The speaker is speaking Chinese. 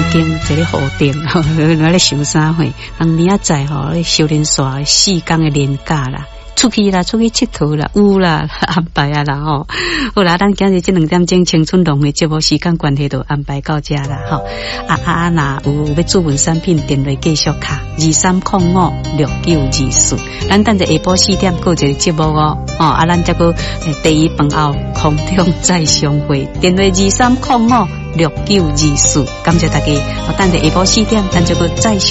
经坐咧河顶，我咧想啥货？明仔载吼，咧少年耍4天的年假啦。出去啦，出去佚佗啦，有啦，安排啊啦吼。好啦，咱今日这2点钟青春龙的节目时间关系就安排到这啦吼。那有要注文产品电话继续卡23056924。咱等下下晡4点过一个节目哦。咱再个第一饭后空中再相会，电话23056924。感谢大家，等下下晡4点，咱再个再相。